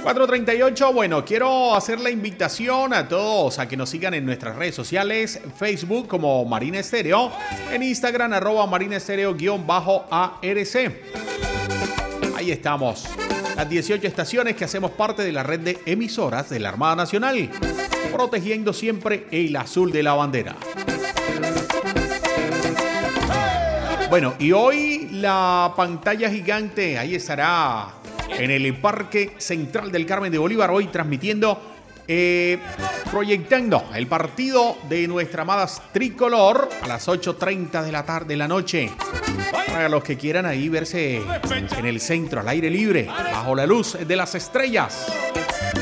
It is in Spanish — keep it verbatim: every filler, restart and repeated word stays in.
cuatro treinta y ocho, bueno, quiero hacer la invitación a todos a que nos sigan en nuestras redes sociales, Facebook como Marina Estéreo, en Instagram arroba Marina Estéreo guión bajo A R C. Ahí estamos, las dieciocho estaciones que hacemos parte de la red de emisoras de la Armada Nacional, protegiendo siempre el azul de la bandera. Bueno, y hoy la pantalla gigante, ahí estará en el Parque Central del Carmen de Bolívar, hoy transmitiendo, eh, proyectando el partido de nuestra amada tricolor a las ocho treinta de la tarde, de la noche. Para los que quieran ahí verse en el centro, al aire libre, bajo la luz de las estrellas.